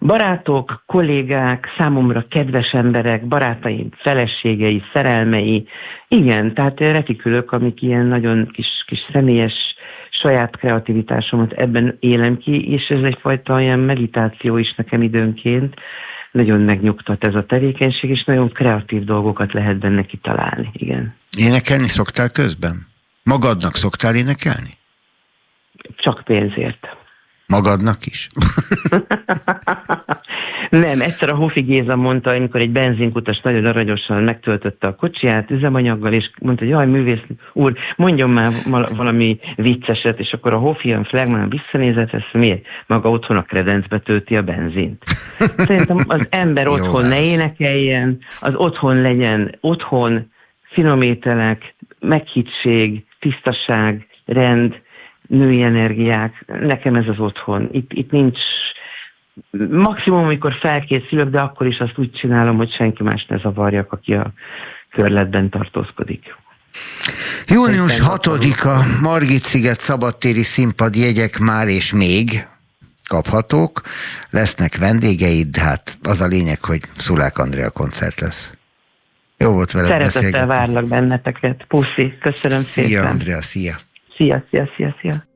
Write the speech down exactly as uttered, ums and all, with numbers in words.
barátok, kollégák, számomra kedves emberek, barátaim, feleségei, szerelmei, igen, tehát retikülök, amik ilyen nagyon kis, kis személyes saját kreativitásomat ebben élem ki, és ez egyfajta olyan meditáció is nekem időnként. Nagyon megnyugtat ez a tevékenység, és nagyon kreatív dolgokat lehet benne kitalálni, igen. Énekelni szoktál közben? Magadnak szoktál énekelni? Csak pénzért. Magadnak is? Nem, egyszer a Hofi Géza mondta, amikor egy benzinkutas nagyon aranyosan megtöltötte a kocsiját üzemanyaggal, és mondta, hogy jaj, művész úr, mondjon már valami vicceset, és akkor a Hofi ilyen flagmán visszanézett, ezt miért? Maga otthon a kredencbe tölti a benzint. Szerintem az ember otthon ne énekeljen, az otthon legyen otthon, finom ételek, meghittség, tisztaság, rend, női energiák, nekem ez az otthon. Itt, itt nincs maximum, amikor felkészülök, de akkor is azt úgy csinálom, hogy senki más ne zavarjak, aki a körletben tartózkodik. június hatodika Margit-sziget szabadtéri színpad jegyek már és még kaphatók. Lesznek vendégeid, de hát az a lényeg, hogy Szulák Andrea koncert lesz. Jó volt veled beszélgetni. Szeretettel várlak benneteket. Puszi, köszönöm szia, szépen. Szia, Andrea, szia. Szia, szia, szia, szia.